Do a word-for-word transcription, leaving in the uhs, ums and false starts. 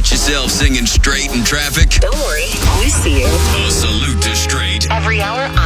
catch yourself singing straight in traffic? Don't worry, we see you. A salute to straight. Every hour